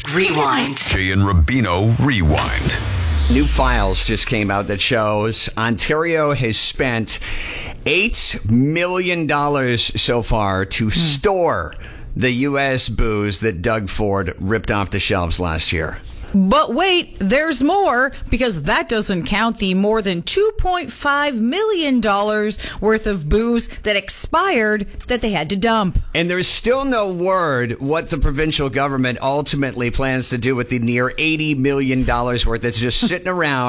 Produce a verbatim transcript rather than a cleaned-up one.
Rewind. Jay and Rubino Rewind. New files just came out that shows Ontario has spent eight million dollars so far to store the U S booze that Doug Ford ripped off the shelves last year. But wait, there's more, because that doesn't count the more than two point five million dollars worth of booze that expired that they had to dump. And there's still no word what the provincial government ultimately plans to do with the near eighty million dollars worth that's just sitting around.